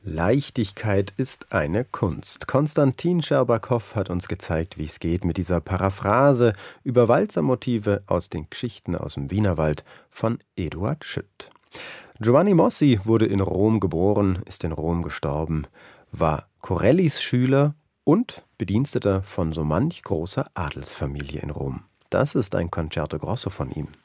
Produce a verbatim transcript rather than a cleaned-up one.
Leichtigkeit ist eine Kunst. Konstantin Scherbakow hat uns gezeigt, wie es geht mit dieser Paraphrase über Walzermotive aus den Geschichten aus dem Wienerwald von Eduard Schütt. Giovanni Mossi wurde in Rom geboren, ist in Rom gestorben, war Corellis Schüler und Bediensteter von so manch großer Adelsfamilie in Rom. Das ist ein Concerto Grosso von ihm.